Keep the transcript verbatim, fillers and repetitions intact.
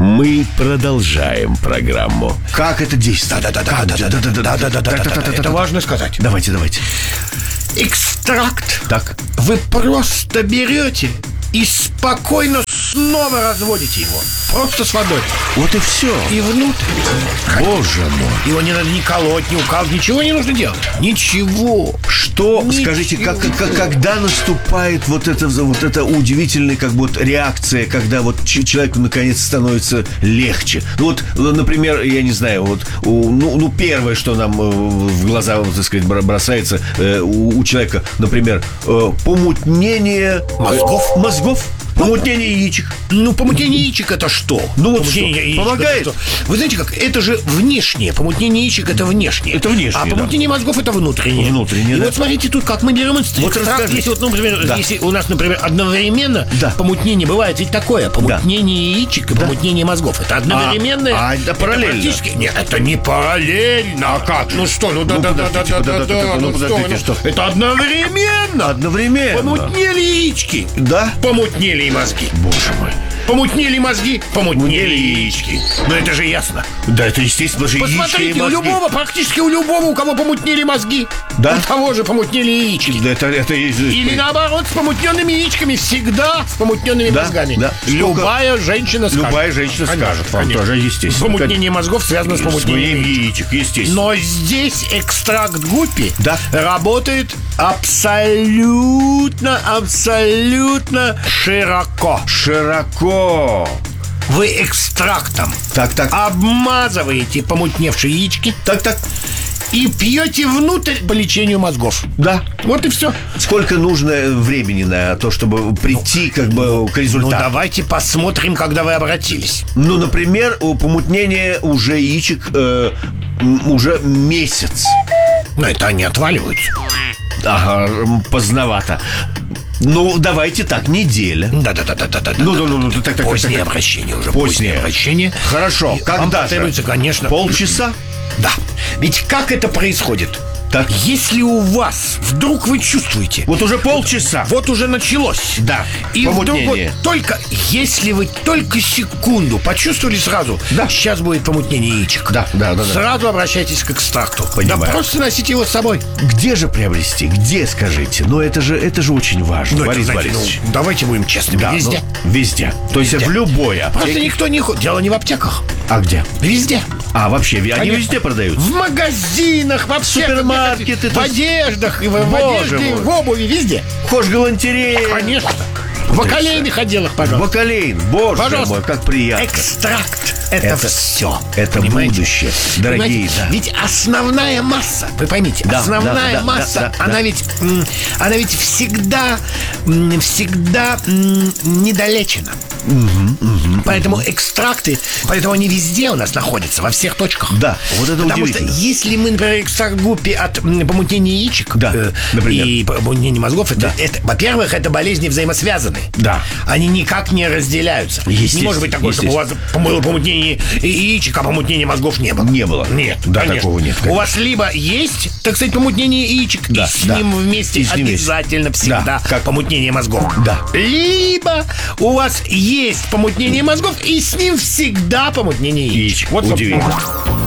Мы продолжаем программу. Как это действует? Да-да-да-да-да-да-да-да-да-да-да-да-да. Это важно сказать. Давайте, давайте. Экстракт Так. вы просто берете и спокойно снова разводите его. Просто с водой. Вот и все. И внутрь. Боже мой. Его не надо ни колоть, ни укалывать. Ничего не нужно делать. Ничего. Что, Ничего. скажите, как, как, когда наступает вот эта вот эта удивительная как бы вот реакция, когда вот ч- человеку наконец становится легче? Ну вот, например, я не знаю, вот у, ну, ну первое, что нам э, в глаза, вот, так сказать, бросается э, у, у человека, например, э, помутнение Мозгов? Мозгов. Помутнение яичек. Ну, помутнение яичек это что? Ну, вот Помутнение что? яичек Помогает? это что? Вы знаете как? Это же внешнее. Помутнение яичек это внешнее. Это внешнее, А да. помутнение мозгов это внутреннее. Внутреннее, И да. вот смотрите тут, как мы берем экстракт. Вот расскажите. Если вот, ну, например, Да. если у нас, например, одновременно Да. помутнение бывает ведь такое. Помутнение яичек и Да. помутнение мозгов. Это одновременное. А, а это параллельно? практически- Нет, это не параллельно. А как? Ну что, ну да, Ну, да, да, да, подождите, да, да, подождите, да, ну, ну что, подождите, ну, что? это одновременно. Одновременно. Помутнели яички. Да? Помутнели и мозги. Боже мой. Помутнели мозги, помутнели яички. Ну это же ясно. Да, это естественно же яички и Посмотрите, у мозги. любого, практически у любого, у кого помутнели мозги, Да? у того же помутнели яички. Да, это, это... Или наоборот, с помутненными яичками, всегда с помутненными Да, мозгами. да. Любая женщина скажет. Любая женщина Конечно, скажет вам конечно. тоже, естественно. Помутнение мозгов связано с помутнением Помутнение яичек. яичек, естественно. Но здесь экстракт гуппи Да. работает абсолютно, абсолютно широко. Широко. Вы экстрактом Так, так. обмазываете помутневшие яички Так, так. и пьете внутрь по лечению мозгов. Да. Вот и все. Сколько нужно времени на то, чтобы прийти как бы к Ну, результату? давайте посмотрим, когда вы обратились. Ну, например, у помутнения уже яичек э, м, уже месяц. Но это они отваливаются. Ага, м, поздновато. Ну, давайте так, неделя. Да-да-да-да-да. Ну, ну, ну, ну, так, так, так, Позднее так, так. обращение уже. Позднее. Позднее обращение. Хорошо. И Когда вам же? потребуется, конечно... Полчаса? Да. Ведь как это происходит? Так. Если у вас вдруг вы чувствуете... Вот уже полчаса. Вот уже началось. Да, И вдруг вот помутнение. только, если вы только секунду почувствовали сразу, Да. сейчас будет помутнение яичек. Да, да, да, да. Сразу обращайтесь к экстракту. Понимаю. Да просто носите его с собой. Где же приобрести? Где, скажите? Ну, это же, это же очень важно, Ну, это, Борис знаете, Борисович. ну, давайте будем честными. Да, Везде. ну, везде. То есть Везде. в любой Просто аптеке. никто не ходит. Дело не в аптеках. А где? Везде. А, вообще, они Конечно. везде продаются? В магазинах, во всех Супермаркеты, в то есть- одеждах, и в, в Боже одежде, и мой. в обуви, везде. Хошгалантерея. Конечно. В бакалейных отделах, пожалуйста. Бакалейн. Боже Пожалуйста. мой, как приятно. Экстракт – это, Это- все. это будущее. Дорогие, Понимаете? да. Ведь основная масса, вы поймите, Да, основная да, да, масса, да, да, она да. ведь, м, она ведь всегда, м, всегда м, недолечена. Поэтому экстракты, поэтому они везде у нас находятся, во всех точках. Да, вот это Потому что удивительно. если мы, например, экстракт гуппи от м, помутнения яичек Да, э, например. и помутнения мозгов, это, Да. это, во-первых, это болезни взаимосвязаны. Да. Они никак не разделяются. Не может быть такое, чтобы у вас было помутнение яичек, а помутнения мозгов не было. Не было. Нет, Да, конечно. такого нет, У конечно. вас либо есть, так сказать, помутнение яичек, Да, и с да. ним вместе И с ним вместе. обязательно всегда Да, как- помутнение мозгов. Да. Либо у вас есть помутнение мозгов, и с ним всегда помутнение яичек. Вот собственно. удивительно.